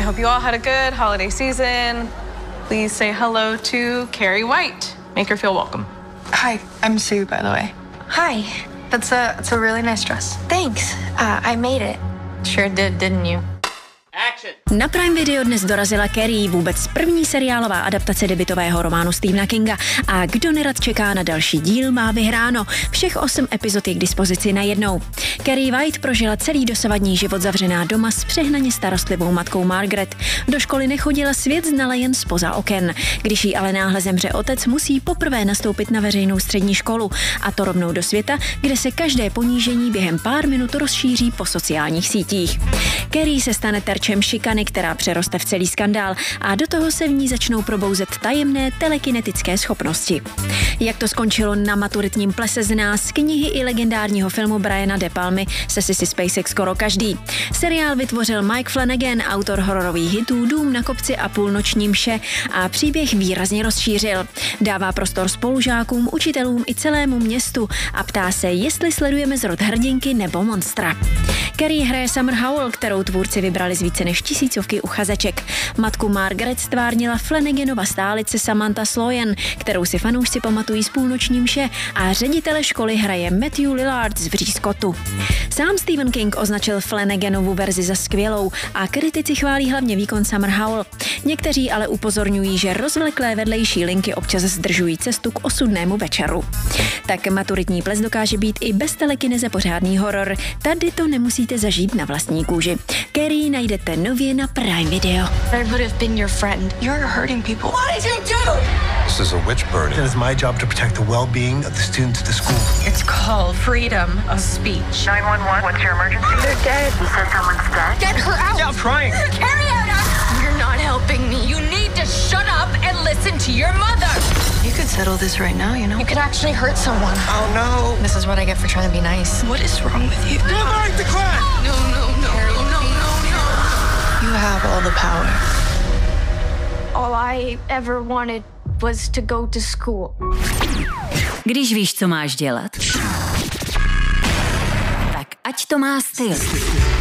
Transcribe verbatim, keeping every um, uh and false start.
I hope you all had a good holiday season. Please say hello to Carrie White. Make her feel welcome. Hi, I'm Sue, by the way. Hi. That's a, that's a really nice dress. Thanks. Uh, I made it. Sure did, didn't you? Na Prime Video dnes dorazila Carrie, vůbec první seriálová adaptace debutového románu Stephena Kinga a kdo nerad čeká na další díl, má vyhráno. Všech osm epizod je k dispozici najednou. Carrie White prožila celý dosavadní život zavřená doma s přehnaně starostlivou matkou Margaret. Do školy nechodila, svět znala jen zpoza oken. Když jí ale náhle zemře otec, musí poprvé nastoupit na veřejnou střední školu, a to rovnou do světa, kde se každé ponížení během pár minut rozšíří po sociálních sítích. Carrie se stane terčem šikany, která přeroste v celý skandál, a do toho se v ní začnou probouzet tajemné telekinetické schopnosti. Jak to skončilo na maturitním plese, zná z knihy i legendárního filmu Briana De Palmy se Sissy Spacek skoro každý. Seriál vytvořil Mike Flanagan, autor hororových hitů Dům na kopci a Půlnoční mše, a příběh výrazně rozšířil. Dává prostor spolužákům, učitelům i celému městu a ptá se, jestli sledujeme zrod hrdinky nebo monstra. Carrie hraje Summer Howell, kterou tvůrci vybrali z více než tisícovky uchazeček. Matku Margaret stvárnila Flanaganova stálice Samantha Sloyan, kterou si fanoušci pamatují z Půlnoční mše, a ředitele školy hraje Matthew Lillard z Vří Scottu. Sám Stephen King označil Flanaganovu verzi za skvělou a kritici chválí hlavně výkon Summer Howell. Někteří ale upozorňují, že rozvleklé vedlejší linky občas zdržují cestu k osudnému večeru. Tak maturitní ples dokáže být i bez telekineze pořádný horor. Tady to nemusíte zažít na vlastní kůži. Carrie najdete nově na Prime Video. I would have been your friend. You're hurting people. What did you do? This is a witch burning. It is my job to protect the well-being of the students at the school. It's called freedom of speech. nine one one, what's your emergency? They're dead. You said someone's dead? Get her out. Yeah, I'm trying. Carry her out. You're not helping me. You need to shut up and listen to your mother. You could settle this right now, you know? You could actually hurt someone. Oh, no. This is what I get for trying to be nice. What is wrong with you? Go back to class. No, no, no, no, no, no, no. You have all the power. All I ever wanted was to go to school. Když víš, co máš dělat, tak ať to má styl.